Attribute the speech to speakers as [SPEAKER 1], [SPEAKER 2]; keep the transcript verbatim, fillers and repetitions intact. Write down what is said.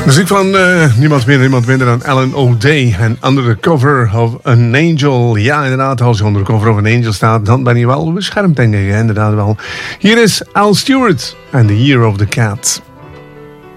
[SPEAKER 1] Muziek van uh, niemand meer, niemand minder dan Alan O'Day. En Under the Cover of an Angel. Ja, inderdaad, als je onder de cover of an Angel staat, dan ben je wel beschermd, denk ik. Inderdaad wel. Hier is Al Stewart en The Year of the Cat.